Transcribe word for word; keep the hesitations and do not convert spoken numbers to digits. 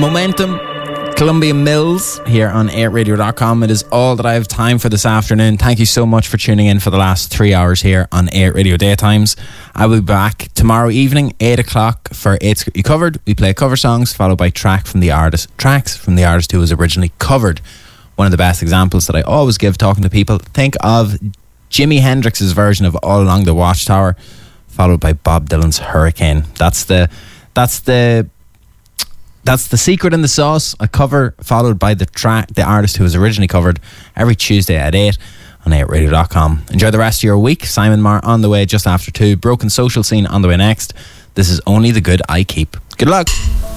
Momentum, Columbia Mills here on eight radio dot com. It is all that I have time for this afternoon. Thank you so much for tuning in for the last three hours here on eight Radio Daytimes. I will be back tomorrow evening, eight o'clock for eight's Got You Covered. We play cover songs followed by track from the artist, tracks from the artist who was originally covered. One of the best examples that I always give talking to people. Think of Jimi Hendrix's version of All Along the Watchtower, followed by Bob Dylan's Hurricane. That's the that's the that's the secret in the sauce. A cover followed by the track, the artist who was originally covered, every Tuesday at eight on eight radio dot com. Enjoy the rest of your week. Simon Marr on the way just after two. Broken Social Scene on the way next. This is Only the Good I Keep. Good luck.